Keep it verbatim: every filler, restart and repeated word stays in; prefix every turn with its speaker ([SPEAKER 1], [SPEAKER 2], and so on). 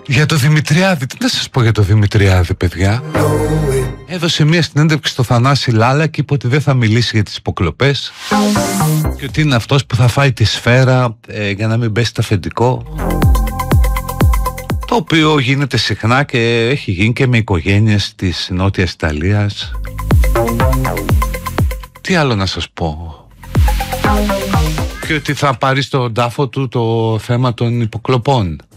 [SPEAKER 1] Για το Δημητριάδη, τι να σας πω για το Δημητριάδη, παιδιά. Έδωσε μια συνέντευξη στο Θανάση Λάλα και είπε ότι δεν θα μιλήσει για τις υποκλοπές και ότι είναι αυτός που θα φάει τη σφαίρα ε, για να μην πέσει το αφεντικό. Το οποίο γίνεται συχνά και έχει γίνει και με οικογένειες της Νότιας Ιταλίας. Τι άλλο να σας πω. Και ότι θα πάρει στον τάφο του το θέμα των υποκλοπών.